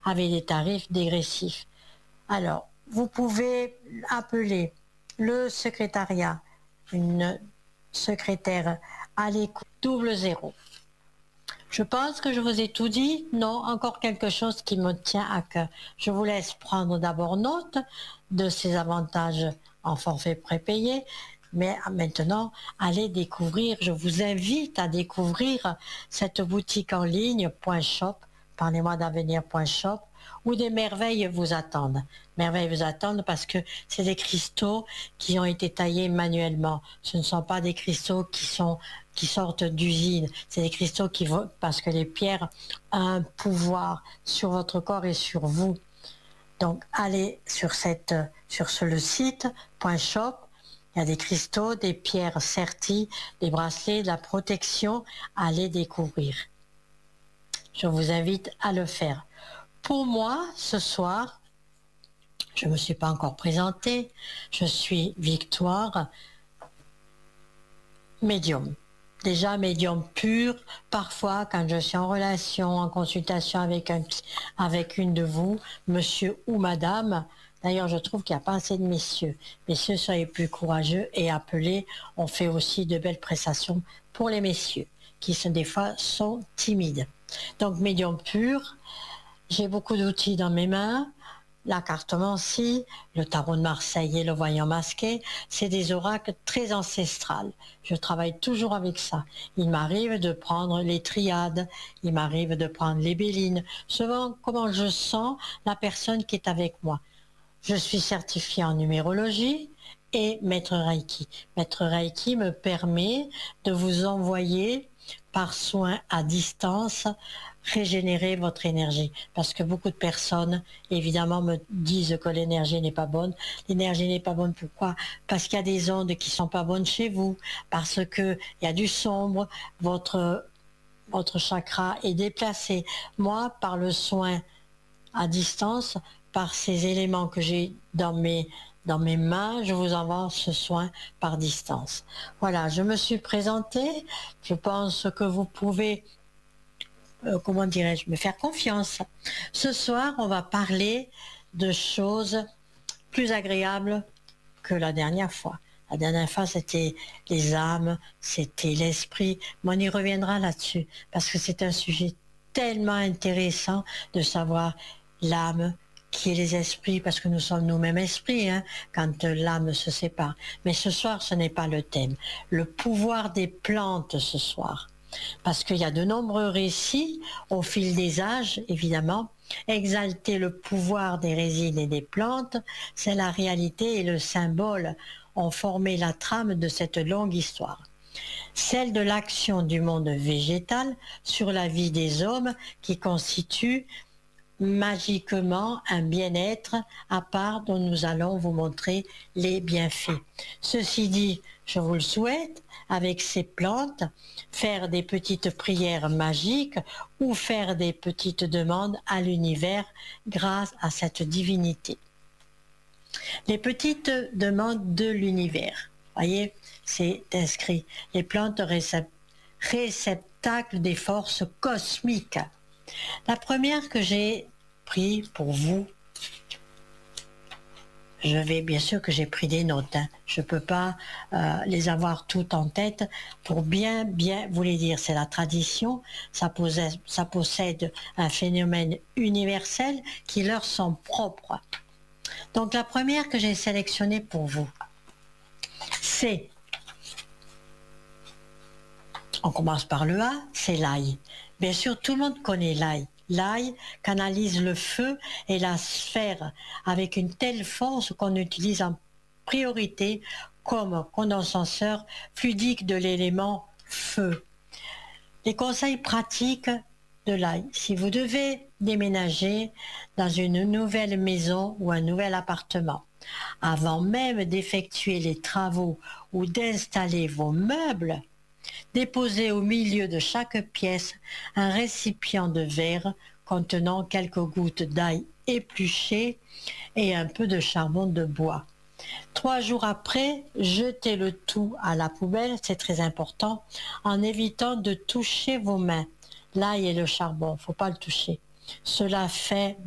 avec des tarifs dégressifs. Alors, vous pouvez appeler le secrétariat, une secrétaire à l'écoute 00. Je pense que je vous ai tout dit. Non, encore quelque chose qui me tient à cœur. Je vous laisse prendre d'abord note de ces avantages en forfait prépayé. Mais maintenant, allez découvrir, je vous invite à découvrir cette boutique en ligne .shop, parlez-moi d'avenir.shop, où des merveilles vous attendent. Merveilles vous attendent parce que c'est des cristaux qui ont été taillés manuellement. Ce ne sont pas des cristaux qui sortent d'usine. C'est des cristaux qui vont, parce que les pierres ont un pouvoir sur votre corps et sur vous. Donc, allez sur le site .shop. Il y a des cristaux, des pierres serties, des bracelets, de la protection. Allez découvrir. Je vous invite à le faire. Pour moi, ce soir, je ne me suis pas encore présentée. Je suis Victoire, médium. Déjà médium pur. Parfois, quand je suis en relation, en consultation avec une de vous, monsieur ou madame, d'ailleurs, je trouve qu'il n'y a pas assez de messieurs. Messieurs, soyez plus courageux et appelez. On fait aussi de belles prestations pour les messieurs, qui des fois sont timides. Donc, médium pur. J'ai beaucoup d'outils dans mes mains. La cartomancie, le tarot de Marseille et le voyant masqué, c'est des oracles très ancestrales. Je travaille toujours avec ça. Il m'arrive de prendre les triades, il m'arrive de prendre les bélines, selon comment je sens la personne qui est avec moi. Je suis certifiée en numérologie et maître Reiki. Maître Reiki me permet de vous envoyer par soin à distance régénérer votre énergie. Parce que beaucoup de personnes, évidemment, me disent que l'énergie n'est pas bonne. L'énergie n'est pas bonne, pourquoi? Parce qu'il y a des ondes qui sont pas bonnes chez vous, parce que il y a du sombre, votre chakra est déplacé. Moi, par le soin à distance, par ces éléments que j'ai dans mes mains, je vous envoie ce soin par distance. Voilà, je me suis présentée. Je pense que vous pouvez comment dirais-je, me faire confiance. Ce soir, on va parler de choses plus agréables que la dernière fois. La dernière fois, c'était les âmes, c'était l'esprit, mais on y reviendra là-dessus, parce que c'est un sujet tellement intéressant de savoir l'âme, qui est les esprits, parce que nous sommes nous-mêmes esprits, hein, quand l'âme se sépare. Mais ce soir, ce n'est pas le thème. Le pouvoir des plantes ce soir. Parce qu'il y a de nombreux récits au fil des âges, évidemment. Exalter le pouvoir des résines et des plantes, c'est la réalité et le symbole ont formé la trame de cette longue histoire. Celle de l'action du monde végétal sur la vie des hommes qui constitue magiquement un bien-être à part dont nous allons vous montrer les bienfaits. Ceci dit, je vous le souhaite, avec ces plantes, faire des petites prières magiques ou faire des petites demandes à l'univers grâce à cette divinité. Les petites demandes de l'univers, voyez, c'est inscrit. Les plantes réceptacles des forces cosmiques. La première que j'ai pris pour vous, bien sûr que j'ai pris des notes, hein. Je ne peux pas les avoir toutes en tête pour bien vous les dire. C'est la tradition, ça possède un phénomène universel qui leur sont propres. Donc la première que j'ai sélectionnée pour vous, c'est, on commence par le A, c'est l'ail. Bien sûr, tout le monde connaît l'ail. L'ail canalise le feu et la sphère avec une telle force qu'on utilise en priorité comme condenseur fluidique de l'élément feu. Les conseils pratiques de l'ail. Si vous devez déménager dans une nouvelle maison ou un nouvel appartement, avant même d'effectuer les travaux ou d'installer vos meubles, déposez au milieu de chaque pièce un récipient de verre contenant quelques gouttes d'ail épluché et un peu de charbon de bois. 3 jours après, jetez le tout à la poubelle, c'est très important, en évitant de toucher vos mains. L'ail et le charbon, il ne faut pas le toucher. Cela fait